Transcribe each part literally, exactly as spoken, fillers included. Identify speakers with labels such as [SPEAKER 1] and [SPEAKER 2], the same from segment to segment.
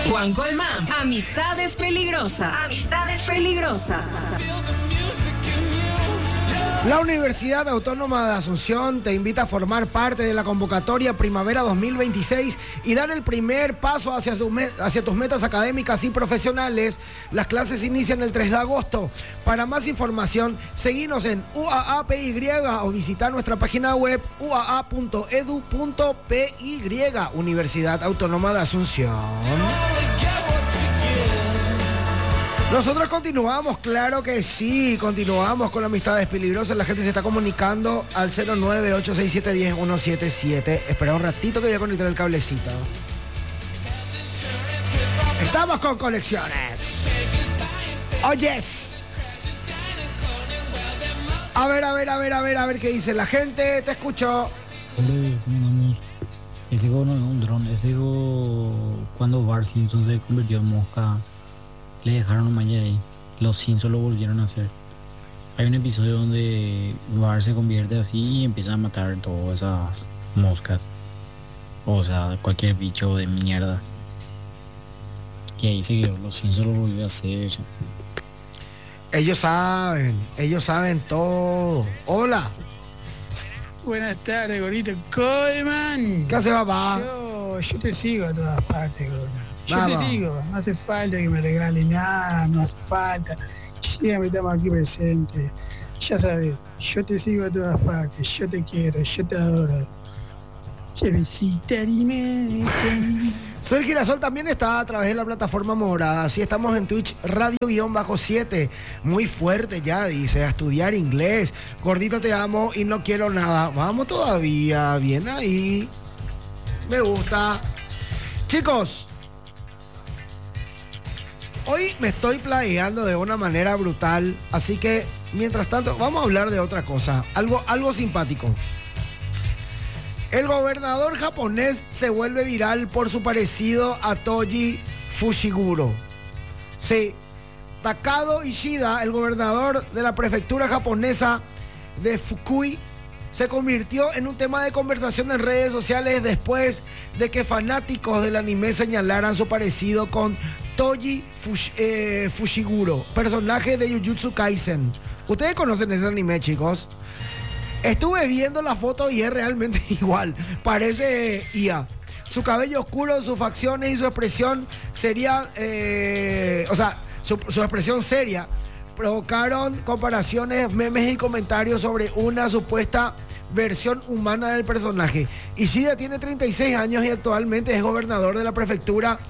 [SPEAKER 1] Juan Colmán, Amistades Peligrosas. Amistades Peligrosas.
[SPEAKER 2] La Universidad Autónoma de Asunción te invita a formar parte de la convocatoria Primavera dos mil veintiséis y dar el primer paso hacia, tu me- hacia tus metas académicas y profesionales. Las clases inician el tres de agosto. Para más información, seguinos en U A A P Y o visita nuestra página web u a a punto e d u punto p y. Universidad Autónoma de Asunción. Nosotros continuamos, claro que sí, continuamos con Amistades Peligrosas. La gente se está comunicando al cero nueve ocho seis siete uno cero uno siete siete. Espera un ratito que voy a conectar el cablecito. Estamos con conexiones. Oyes. A ver, a ver, a ver, a ver, a ver qué dice la gente. Te escucho.
[SPEAKER 3] Hola, ¿cómo andamos? Ese go no es un dron, ese go cuando Bart Simpson se convirtió en mosca. Le dejaron un malla ahí. Los Simpsons lo volvieron a hacer. Hay un episodio donde Bart se convierte así y empieza a matar todas esas moscas. O sea, cualquier bicho de mierda. Que ahí se quedó. Los Simpsons lo volvió a hacer.
[SPEAKER 2] Ellos saben, ellos saben todo. Hola.
[SPEAKER 4] Buenas tardes, Gorito Colman.
[SPEAKER 2] ¿Qué hace, papá?
[SPEAKER 4] Yo, yo te sigo a todas partes, Colman. Yo
[SPEAKER 2] Vamos.
[SPEAKER 4] te sigo, no hace falta que me regale nada, no hace falta. Siempre estamos aquí presentes. Ya sabes, yo te sigo a todas partes, yo te quiero, yo te adoro. Cervecita, dime.
[SPEAKER 2] Soy el Girasol también está a través de la plataforma morada. Así estamos en Twitch, radio siete. Muy fuerte ya, dice, a estudiar inglés. Gordito, te amo y no quiero nada. Vamos todavía, bien ahí. Me gusta. Chicos, hoy me estoy plagueando de una manera brutal, así que mientras tanto vamos a hablar de otra cosa, algo, algo simpático. El gobernador japonés se vuelve viral por su parecido a Toji Fushiguro. Sí, Takado Ishida, el gobernador de la prefectura japonesa de Fukui, se convirtió en un tema de conversación en redes sociales después de que fanáticos del anime señalaran su parecido con Toji Fush, eh, Fushiguro, personaje de Jujutsu Kaisen. ¿Ustedes conocen ese anime, chicos? Estuve viendo la foto y es realmente igual. Parece I A. Su cabello oscuro, sus facciones y su expresión sería... Eh, o sea, su, su expresión seria provocaron comparaciones, memes y comentarios sobre una supuesta versión humana del personaje. Ishida tiene treinta y seis años y actualmente es gobernador de la prefectura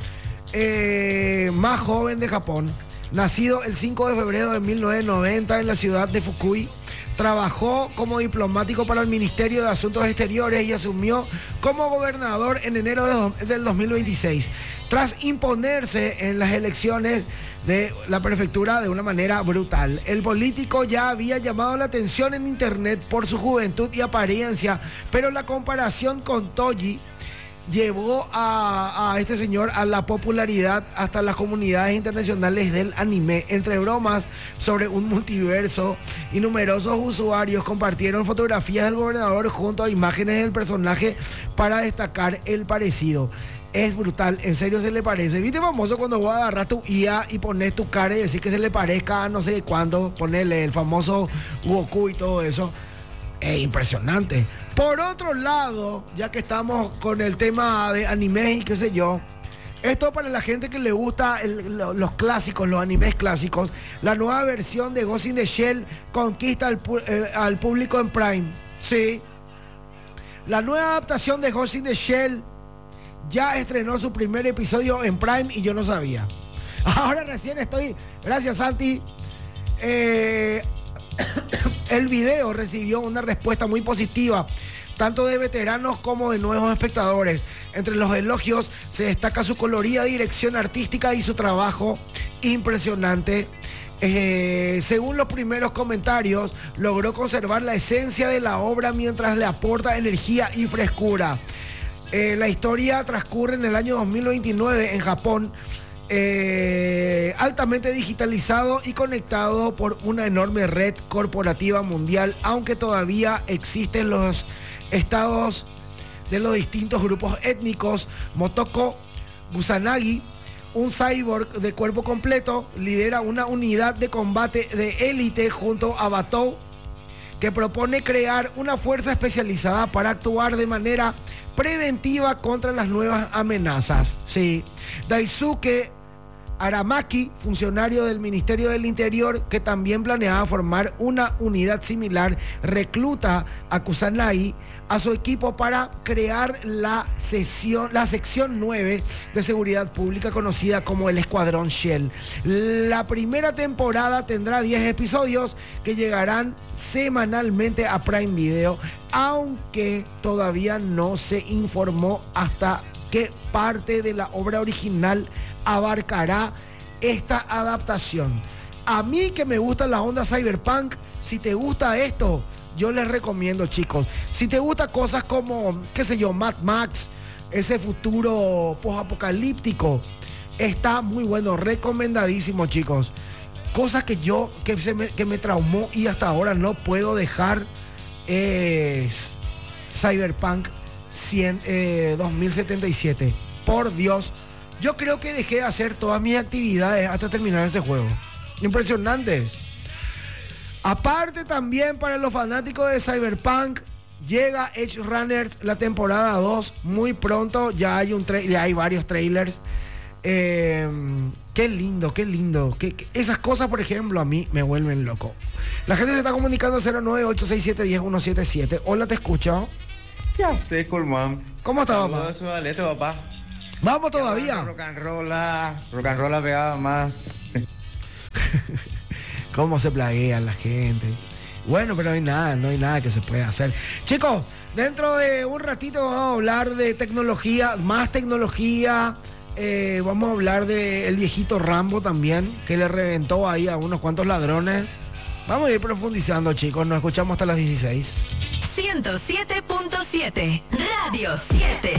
[SPEAKER 2] eh, más joven de Japón. Nacido el cinco de febrero de mil novecientos noventa en la ciudad de Fukui, trabajó como diplomático para el Ministerio de Asuntos Exteriores y asumió como gobernador en enero de do, del dos mil veintiséis, tras imponerse en las elecciones de la prefectura de una manera brutal. El político ya había llamado la atención en internet por su juventud y apariencia, pero la comparación con Toji llevó a, a este señor a la popularidad hasta las comunidades internacionales del anime. Entre bromas sobre un multiverso y numerosos usuarios compartieron fotografías del gobernador junto a imágenes del personaje para destacar el parecido. Es brutal, en serio se le parece. ¿Viste famoso cuando vos agarras tu I A y pones tu cara y decís que se le parezca a no sé cuándo? Ponerle el famoso Goku y todo eso. Es impresionante. Por otro lado, ya que estamos con el tema de anime y qué sé yo, esto para la gente que le gusta el, los clásicos, los animes clásicos, la nueva versión de Ghost in the Shell conquista al, eh, al público en Prime. Sí. La nueva adaptación de Ghost in the Shell ya estrenó su primer episodio en Prime y yo no sabía. Ahora recién estoy, gracias Santi, eh... el video recibió una respuesta muy positiva, tanto de veteranos como de nuevos espectadores. Entre los elogios se destaca su colorida dirección artística y su trabajo impresionante. Eh, según los primeros comentarios, logró conservar la esencia de la obra mientras le aporta energía y frescura. Eh, la historia transcurre en el año dos mil veintinueve en Japón, Eh, altamente digitalizado y conectado por una enorme red corporativa mundial, aunque todavía existen los estados de los distintos grupos étnicos. Motoko Kusanagi, un cyborg de cuerpo completo, lidera una unidad de combate de élite junto a Batou, que propone crear una fuerza especializada para actuar de manera preventiva contra las nuevas amenazas. Sí. Daisuke Aramaki, funcionario del Ministerio del Interior, que también planeaba formar una unidad similar, recluta a Kusanagi a su equipo para crear la, sesión, la sección nueve de seguridad pública conocida como el Escuadrón Shell. La primera temporada tendrá diez episodios que llegarán semanalmente a Prime Video, aunque todavía no se informó hasta qué parte de la obra original abarcará esta adaptación. A mí, que me gusta la onda cyberpunk, si te gusta esto, yo les recomiendo, chicos. Si te gusta cosas como, qué sé yo, Mad Max, ese futuro post-apocalíptico, está muy bueno, recomendadísimo, chicos. Cosas que yo, que, se me, que me traumó y hasta ahora no puedo dejar es Cyberpunk cien, eh, dos mil setenta y siete. Por Dios, yo creo que dejé de hacer todas mis actividades hasta terminar este juego. Impresionante. Aparte, también para los fanáticos de Cyberpunk, llega Edge Runners la temporada dos muy pronto. Ya hay, un tra- ya hay varios trailers. Eh, qué lindo, qué lindo. Qué, qué, esas cosas, por ejemplo, a mí me vuelven loco. La gente se está comunicando cero nueve ocho seis siete uno cero uno siete siete. Hola, te escucho.
[SPEAKER 5] ¿Qué haces, Colman?
[SPEAKER 2] ¿Cómo está, papá?
[SPEAKER 5] Saludos a su alete, papá.
[SPEAKER 2] Vamos todavía.
[SPEAKER 5] Rock and rolla, rock and rolla pegaba más.
[SPEAKER 2] Cómo se plaguea la gente. Bueno, pero no hay nada, no hay nada que se pueda hacer. Chicos, dentro de un ratito vamos a hablar de tecnología, más tecnología. Eh, vamos a hablar del viejito Rambo también, que le reventó ahí a unos cuantos ladrones. Vamos a ir profundizando, chicos. Nos escuchamos hasta las dieciséis.
[SPEAKER 1] ciento siete punto siete Radio siete.